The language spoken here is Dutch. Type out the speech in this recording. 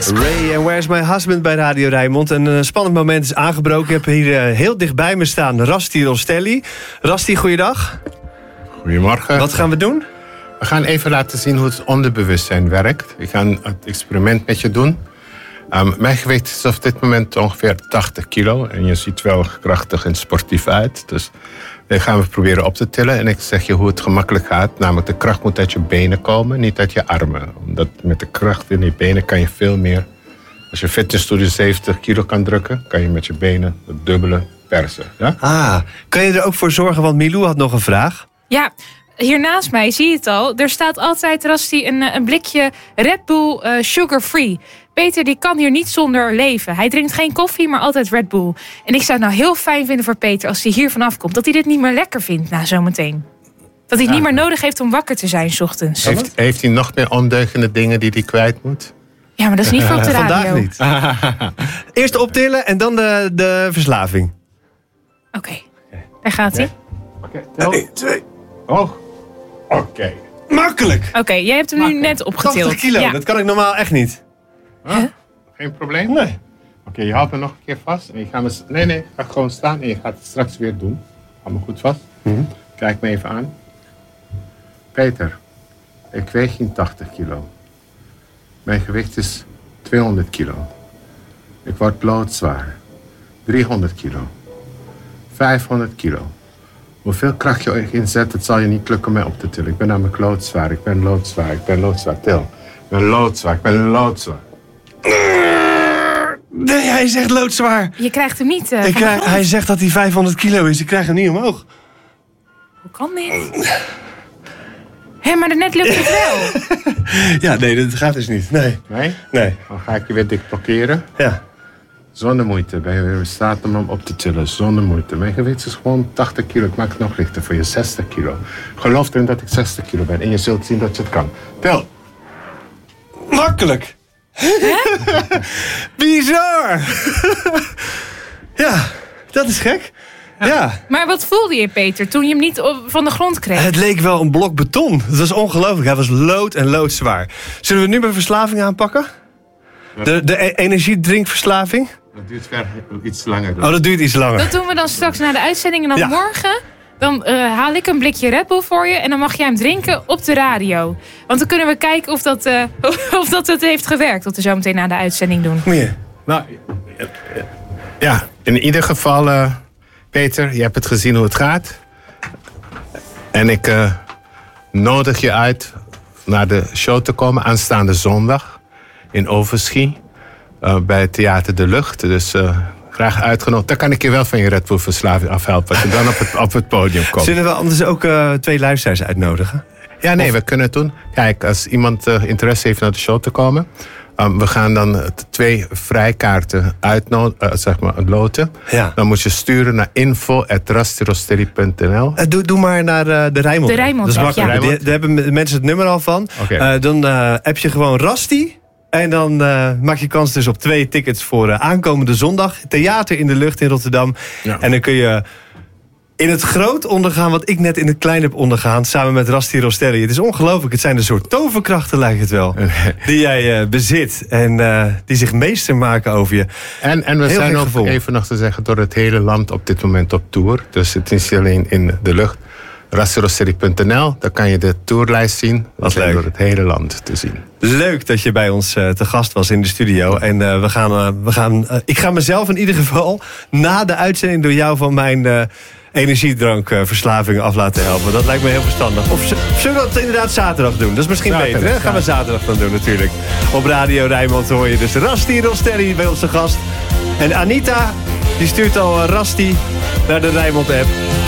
Ray en Where's My Husband bij Radio Rijnmond. Een spannend moment is aangebroken. Ik heb hier heel dichtbij me staan Rasti Rostelli. Rasti, goeiedag. Goedemorgen. Wat gaan we doen? We gaan even laten zien hoe het onderbewustzijn werkt. Ik ga een experiment met je doen. Mijn gewicht is op dit moment ongeveer 80 kilo. En je ziet wel krachtig en sportief uit. Dus dat gaan we proberen op te tillen. En ik zeg je hoe het gemakkelijk gaat. Namelijk de kracht moet uit je benen komen, niet uit je armen. Omdat met de kracht in je benen kan je veel meer. Als je fitnessstudio 70 kilo kan drukken, kan je met je benen het dubbele persen. Ja? Kan je er ook voor zorgen? Want Milou had nog een vraag. Ja, hier naast mij, zie je het al. Er staat altijd, Rasti, een blikje Red Bull Sugar Free. Peter die kan hier niet zonder leven. Hij drinkt geen koffie, maar altijd Red Bull. En ik zou het nou heel fijn vinden voor Peter als hij hier vanaf komt. Dat hij dit niet meer lekker vindt na zometeen. Dat hij het niet meer nodig heeft om wakker te zijn 's ochtends. Heeft hij nog meer ondeugende dingen die hij kwijt moet? Ja, maar dat is niet voor op de radio. Vandaag niet. Eerst optillen en dan de verslaving. Oké, daar gaat hij. Oké, 1, 2. Hoog. Oké. Makkelijk. Oké, jij hebt hem nu net opgetild. 80 kilo, Ja. dat kan ik normaal echt niet. Geen probleem? Nee. Oké, je houdt me nog een keer vast. En je gaat me... Nee, ga gewoon staan en je gaat het straks weer doen. Hou me goed vast. Kijk me even aan. Peter, ik weeg geen 80 kilo. Mijn gewicht is 200 kilo. Ik word loodzwaar. 300 kilo. 500 kilo. Hoeveel kracht je ook inzet, het zal je niet lukken mij op te tillen. Ik ben namelijk loodzwaar. Ik ben loodzwaar. Til. Ik ben loodzwaar. Nee, hij zegt loodzwaar. Je krijgt hem niet. Hij zegt dat hij 500 kilo is. Ik krijg hem niet omhoog. Hoe kan dit? Hé, maar daarnet lukt het wel. Ja, nee, dat gaat dus niet. Nee. Nee? Nee. Dan ga ik je weer dik blokkeren. Ja. Zonder moeite. Ben je weer in staat om hem op te tillen. Zonder moeite. Mijn gewicht is gewoon 80 kilo. Ik maak het nog lichter voor je. 60 kilo. Geloof erin dat ik 60 kilo ben. En je zult zien dat je het kan. Tel. Makkelijk. Bizar. Ja, dat is gek. Ja. Maar wat voelde je, Peter, toen je hem niet van de grond kreeg? Het leek wel een blok beton. Het was ongelooflijk. Hij was lood en loodzwaar. Zullen we nu mijn verslaving aanpakken? De energiedrinkverslaving? Dat duurt iets langer. Oh, dat duurt iets langer. Dat doen we dan straks na de uitzending. En dan Ja. morgen dan haal ik een blikje Red Bull voor je. En dan mag jij hem drinken op de radio. Want dan kunnen we kijken of dat het heeft gewerkt. Wat we zo meteen na de uitzending doen. Moet je? Nou, ja, in ieder geval, Peter, je hebt het gezien hoe het gaat. En ik nodig je uit naar de show te komen aanstaande zondag in Overschie bij het Theater de Lucht. Dus graag uitgenodigd. Dan kan ik je wel van je Red Bull verslaving afhelpen als je dan op het podium komt. Zullen we anders ook 2 luisteraars uitnodigen? Ja, nee, we kunnen het doen. Kijk, als iemand interesse heeft naar de show te komen, we gaan dan 2 vrijkaarten loten. Ja. Dan moet je sturen naar info@rastirostelli.nl. Doe maar naar de Rijnmond. De Rijnmond Dat is app, makkelijk. ja. Daar hebben mensen het nummer al van. Oké. Dan app je gewoon Rasti. En dan maak je kans dus op 2 tickets voor aankomende zondag. Theater in de Lucht in Rotterdam. Ja. En dan kun je in het groot ondergaan wat ik net in het klein heb ondergaan. Samen met Rasti Rostelli. Het is ongelooflijk. Het zijn een soort toverkrachten, lijkt het wel. Die jij bezit. En die zich meester maken over je. En we Heel zijn gek ook gevoel. even nog te zeggen door het hele land op dit moment op tour. Dus het is niet alleen in de lucht. rastirostelli.nl, daar kan je de tourlijst zien. Dat is leuk. door het hele land te zien. Leuk dat je bij ons te gast was in de studio. En ik ga mezelf in ieder geval na de uitzending door jou van mijn energiedrankverslaving af laten helpen. Dat lijkt me heel verstandig. Of zullen we dat inderdaad zaterdag doen? Dat is misschien Zaterdag, beter, hè? Gaan we zaterdag dan doen natuurlijk. Op Radio Rijnmond hoor je dus Rasti Rostelli bij onze gast. En Anita, die stuurt al Rasti naar de Rijnmond app.